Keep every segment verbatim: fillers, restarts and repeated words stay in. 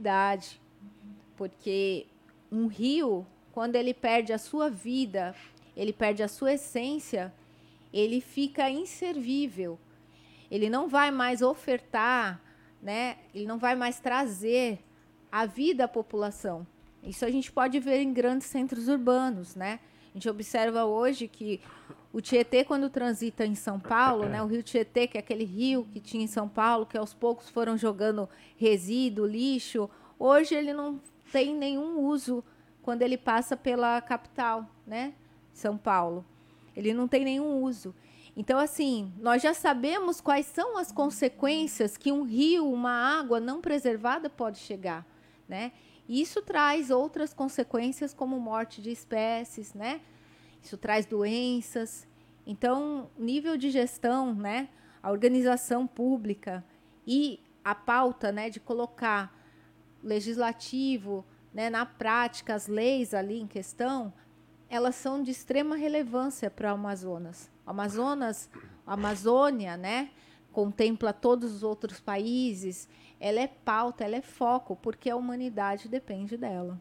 humanidade, porque um rio, quando ele perde a sua vida, ele perde a sua essência, ele fica inservível. Ele não vai mais ofertar, né? Ele não vai mais trazer a vida à população. Isso a gente pode ver em grandes centros urbanos, né? A gente observa hoje que o Tietê, quando transita em São Paulo, né, o rio Tietê, que é aquele rio que tinha em São Paulo, que aos poucos foram jogando resíduo, lixo, hoje ele não tem nenhum uso quando ele passa pela capital, né, São Paulo. Ele não tem nenhum uso. Então, assim, nós já sabemos quais são as consequências que um rio, uma água não preservada pode chegar, né? E isso traz outras consequências, como morte de espécies, né? Isso traz doenças. Então, nível de gestão, né? A organização pública e a pauta, né, de colocar legislativo, né, na prática, as leis ali em questão, elas são de extrema relevância para o Amazonas. O Amazonas, a Amazônia, né, contempla todos os outros países, ela é pauta, ela é foco, porque a humanidade depende dela.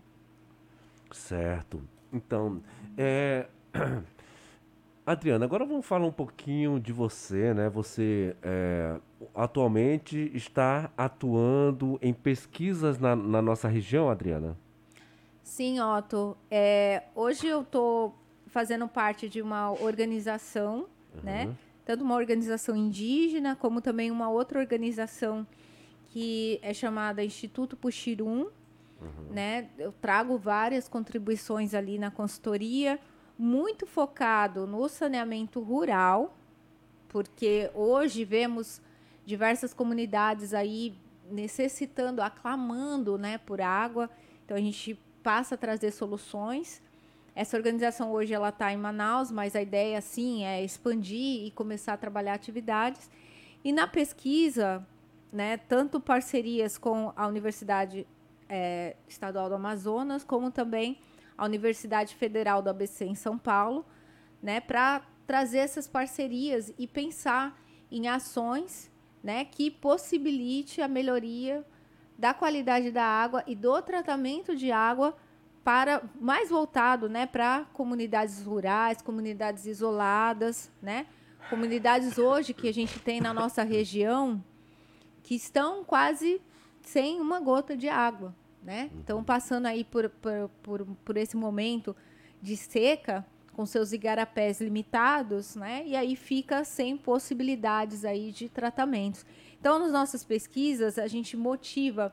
Certo. Então, é... Adriana, agora vamos falar um pouquinho de você, né? Você é, atualmente está atuando em pesquisas na, na nossa região, Adriana? Sim, Otto. É, hoje eu estou fazendo parte de uma organização, né? Uhum. Tanto uma organização indígena, como também uma outra organização que é chamada Instituto Puxirum, né? Eu trago várias contribuições ali na consultoria, muito focado no saneamento rural, porque hoje vemos diversas comunidades aí necessitando, aclamando, né, por água. Então a gente passa a trazer soluções. Essa organização hoje ela está em Manaus, mas a ideia sim é expandir e começar a trabalhar atividades. E na pesquisa, né, tanto parcerias com a Universidade é, Estadual do Amazonas, como também a Universidade Federal do A B C em São Paulo, né, para trazer essas parcerias e pensar em ações, né, que possibilite a melhoria da qualidade da água e do tratamento de água para mais voltado, né, para comunidades rurais, comunidades isoladas, né, comunidades hoje que a gente tem na nossa região que estão quase sem uma gota de água, né? Estão passando aí por, por, por, por esse momento de seca com seus igarapés limitados, né? E aí fica sem possibilidades aí de tratamentos. Então, nas nossas pesquisas, a gente motiva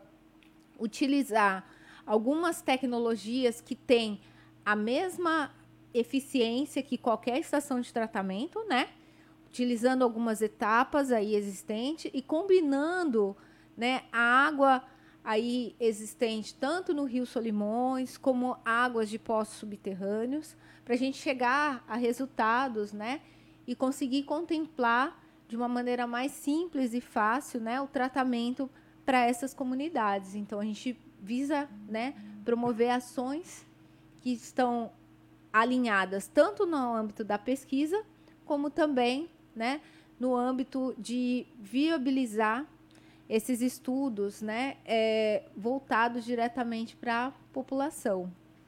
utilizar algumas tecnologias que têm a mesma eficiência que qualquer estação de tratamento, né? Utilizando algumas etapas aí existentes e combinando, né, a água aí existente tanto no Rio Solimões como águas de poços subterrâneos, para a gente chegar a resultados, né, e conseguir contemplar de uma maneira mais simples e fácil, né, o tratamento para essas comunidades. Então a gente visa, né, promover ações que estão alinhadas tanto no âmbito da pesquisa como também, né, no âmbito de viabilizar esses estudos, né, é, voltados diretamente para a população.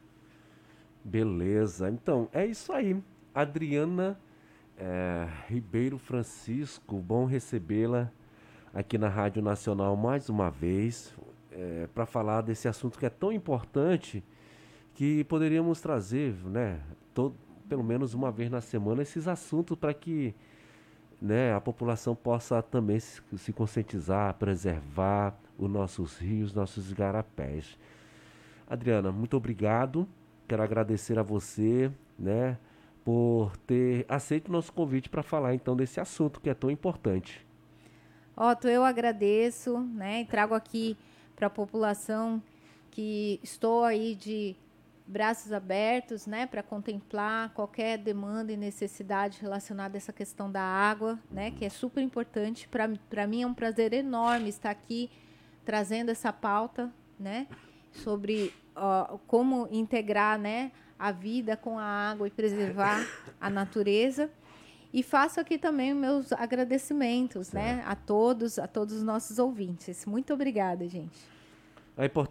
Beleza. Então, é isso aí. Adriana é, Ribeiro Francisco, bom recebê-la aqui na Rádio Nacional mais uma vez, é, para falar desse assunto que é tão importante que poderíamos trazer, né, todo, pelo menos uma vez na semana, esses assuntos para que, né, a população possa também se, se conscientizar, preservar os nossos rios, nossos igarapés. Adriana, muito obrigado. Quero agradecer a você, né, por ter aceito o nosso convite para falar então desse assunto que é tão importante. Otto, eu agradeço, né, e trago aqui para a população que estou aí de braços abertos, né, para contemplar qualquer demanda e necessidade relacionada a essa questão da água, né, que é super importante. Para mim é um prazer enorme estar aqui trazendo essa pauta, né, sobre ó, como integrar, né, a vida com a água e preservar a natureza. E faço aqui também meus agradecimentos, né, Certo. a todos, a todos os nossos ouvintes. Muito obrigada, gente. A